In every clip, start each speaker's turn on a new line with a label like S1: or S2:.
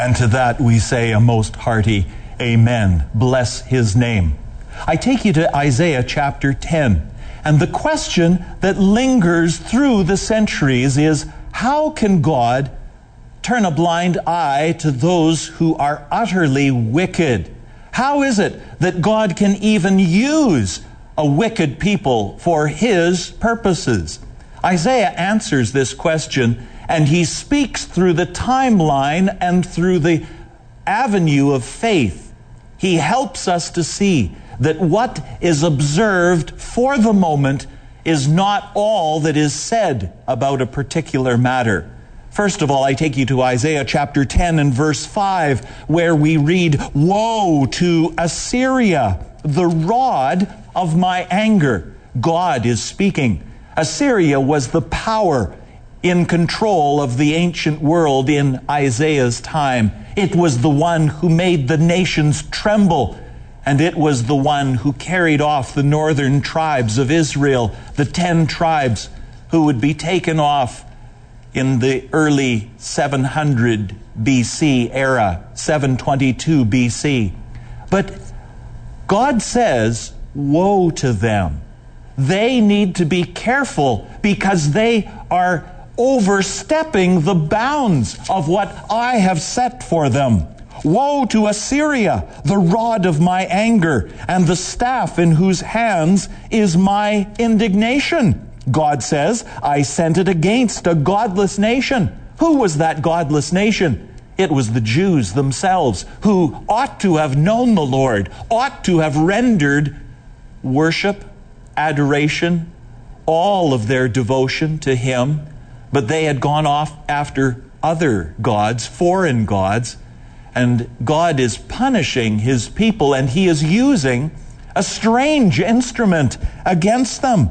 S1: And to that we say a most hearty amen. Bless his name. I take you to Isaiah chapter 10. And the question that lingers through the centuries is, how can God turn a blind eye to those who are utterly wicked? How is it that God can even use a wicked people for his purposes? Isaiah answers this question, and he speaks through the timeline and through the avenue of faith. He helps us to see that what is observed for the moment is not all that is said about a particular matter. First of all, I take you to Isaiah chapter 10 and verse 5, where we read, "Woe to Assyria, the rod of my anger." God is speaking. Assyria was the power in control of the ancient world in Isaiah's time. It was the one who made the nations tremble, and it was the one who carried off the northern tribes of Israel, the 10 tribes who would be taken off in the early 700 BC era, 722 BC. But God says, woe to them. They need to be careful because they are overstepping the bounds of what I have set for them. Woe to Assyria, the rod of my anger, and the staff in whose hands is my indignation. God says, I sent it against a godless nation. Who was that godless nation? It was the Jews themselves, who ought to have known the Lord, ought to have rendered worship, adoration, all of their devotion to him, but they had gone off after other gods, foreign gods, and God is punishing his people, and he is using a strange instrument against them.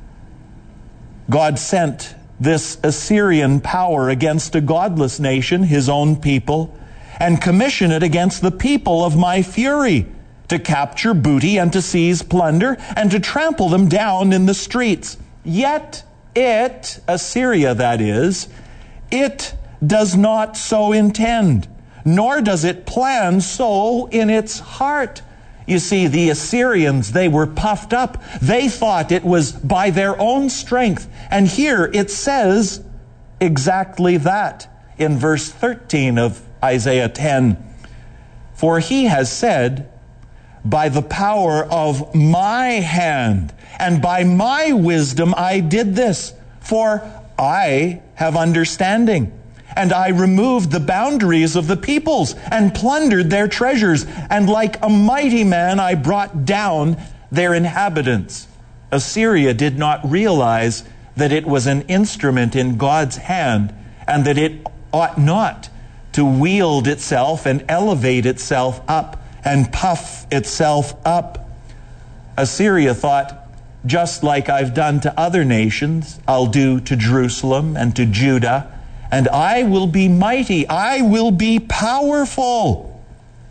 S1: God sent this Assyrian power against a godless nation, his own people, and commissioned it against the people of my fury, to capture booty and to seize plunder and to trample them down in the streets. Yet it, Assyria that is, it does not so intend, nor does it plan so in its heart. You see, the Assyrians, they were puffed up. They thought it was by their own strength. And here it says exactly that in verse 13 of Isaiah 10. For he has said, by the power of my hand and by my wisdom I did this, for I have understanding. And I removed the boundaries of the peoples and plundered their treasures. And like a mighty man, I brought down their inhabitants. Assyria did not realize that it was an instrument in God's hand and that it ought not to wield itself and elevate itself up and puff itself up. Assyria thought, just like I've done to other nations, I'll do to Jerusalem and to Judah, and I will be mighty, I will be powerful.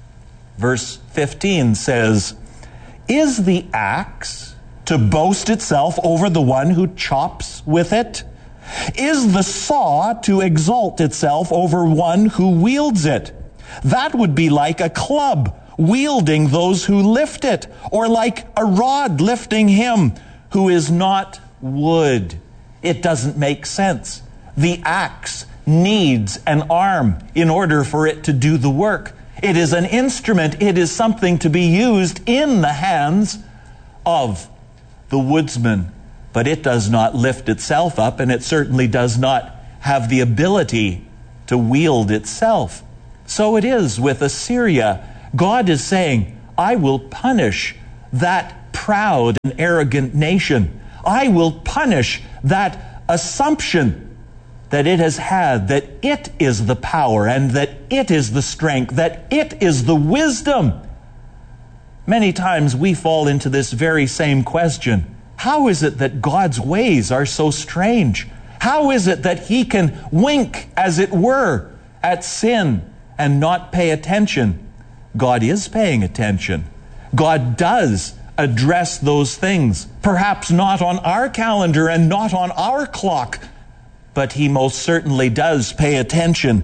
S1: Verse 15 says, is the axe to boast itself over the one who chops with it? Is the saw to exalt itself over one who wields it? That would be like a club wielding those who lift it, or like a rod lifting him who is not wood. It doesn't make sense. The axe needs an arm in order for it to do the work. It is an instrument. It is something to be used in the hands of the woodsman. But it does not lift itself up, and it certainly does not have the ability to wield itself. So it is with Assyria. God is saying, I will punish that proud and arrogant nation. I will punish that assumption that it has had, that it is the power and that it is the strength, that it is the wisdom. Many times we fall into this very same question. How is it that God's ways are so strange? How is it that he can wink, as it were, at sin and not pay attention? God is paying attention. God does address those things. Perhaps not on our calendar and not on our clock, but he most certainly does pay attention.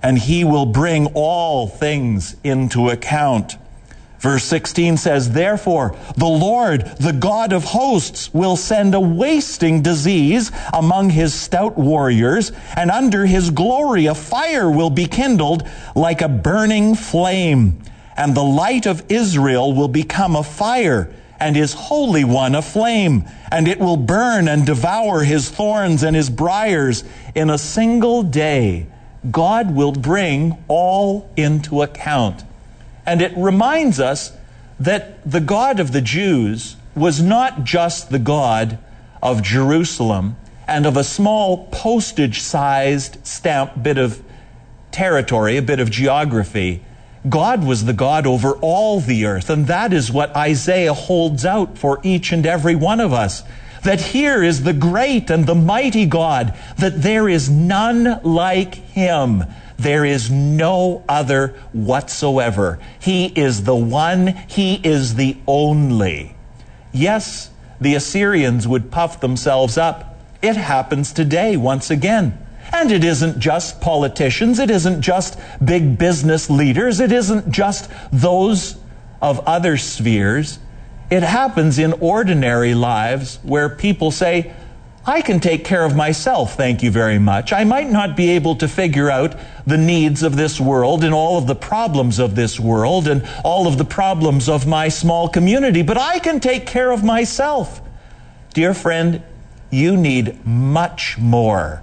S1: and he will bring all things into account. Verse 16 says, therefore, the Lord, the God of hosts, will send a wasting disease among his stout warriors, and under his glory a fire will be kindled like a burning flame. And the light of Israel will become a fire, and his Holy One a flame, and it will burn and devour his thorns and his briars. In a single day, God will bring all into account. And it reminds us that the God of the Jews was not just the God of Jerusalem and of a small postage-sized stamp bit of territory, a bit of geography. God was the God over all the earth, and that is what Isaiah holds out for each and every one of us. That here is the great and the mighty God, that there is none like him. There is no other whatsoever. He is the one, he is the only. Yes, the Assyrians would puff themselves up. It happens today once again. And it isn't just politicians, it isn't just big business leaders, it isn't just those of other spheres. It happens in ordinary lives where people say, I can take care of myself, thank you very much. I might not be able to figure out the needs of this world and all of the problems of this world and all of the problems of my small community, but I can take care of myself. Dear friend, you need much more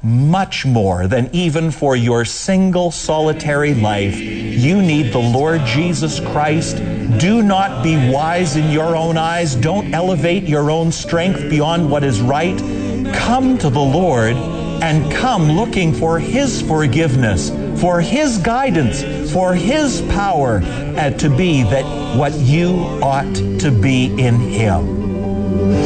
S1: than even for your single solitary life. You need the Lord Jesus Christ. Do not be wise in your own eyes. Don't elevate your own strength beyond what is right. Come to the Lord and come looking for his forgiveness, for his guidance, for his power, and to be that what you ought to be in him.